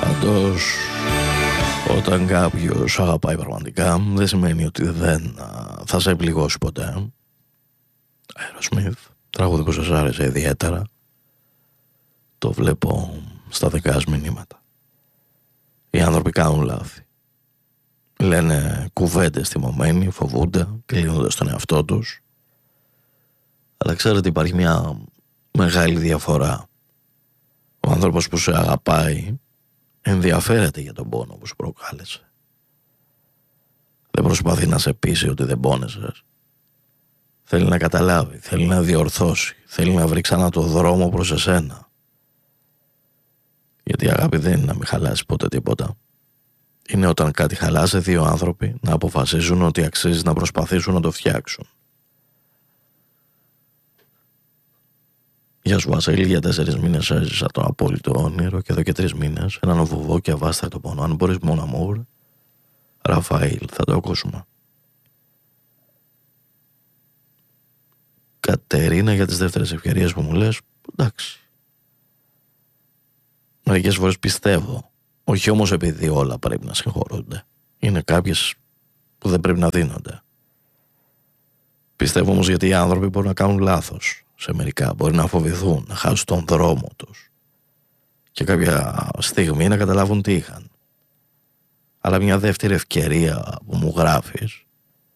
Πάντως, όταν κάποιος αγαπάει πραγματικά, δεν σημαίνει ότι δεν θα σε πληγώσει ποτέ. Aerosmith, τραγούδι που σας άρεσε ιδιαίτερα. Το βλέπω στα δικά σας μηνύματα. Οι άνθρωποι κάνουν λάθη. Λένε κουβέντες θυμωμένοι, φοβούνται, κλείνοντας τον εαυτό τους. Αλλά ξέρετε, υπάρχει μια μεγάλη διαφορά. Ο άνθρωπος που σε αγαπάει ενδιαφέρεται για τον πόνο που σου προκάλεσε. Δεν προσπαθεί να σε πείσει ότι δεν πόνεσες. Θέλει να καταλάβει, θέλει να διορθώσει, θέλει να βρει ξανά το δρόμο προς εσένα. Γιατί η αγάπη δεν είναι να μην χαλάσει ποτέ τίποτα. Είναι όταν κάτι χαλάσει δύο άνθρωποι να αποφασίζουν ότι αξίζει να προσπαθήσουν να το φτιάξουν. Γεια σου Βασίλη, για 4 μήνες έζησα το απόλυτο όνειρο και εδώ και 3 μήνες έναν βουβό και αβάσταχτο πόνο. Αν μπορείς μόνο αμόρ, Ραφαήλ, θα το ακούσουμε. Κατερίνα, για τις δεύτερες ευκαιρίες που μου λες, εντάξει. Μερικές φορές πιστεύω, όχι όμως επειδή όλα πρέπει να συγχωρούνται. Είναι κάποιες που δεν πρέπει να δίνονται. Πιστεύω όμως γιατί οι άνθρωποι μπορούν να κάνουν λάθος. Σε μερικά μπορεί να φοβηθούν, να χάσουν τον δρόμο τους και κάποια στιγμή να καταλάβουν τι είχαν. Αλλά μια δεύτερη ευκαιρία που μου γράφεις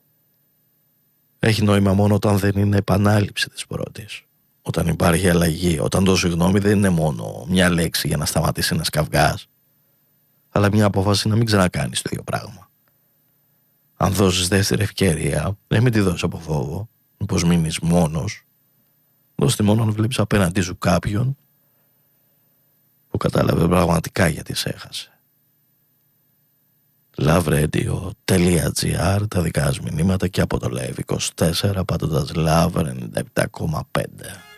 έχει νόημα μόνο όταν δεν είναι επανάληψη της πρώτης. Όταν υπάρχει αλλαγή, όταν το συγγνώμη δεν είναι μόνο μια λέξη για να σταματήσει ένας καυγάς, αλλά μια απόφαση να μην ξανακάνεις το ίδιο πράγμα. Αν δώσεις δεύτερη ευκαιρία, δεν μην τη δώσεις από φόβο, μήπως μείνεις μόνος. Δώσ' τη μόνο να βλέπεις απέναντί σου κάποιον που κατάλαβε πραγματικά γιατί σε έχασε. Loveradio.gr, τα δικά σας μηνύματα και από το Live 24 πατώντας Love 97,5.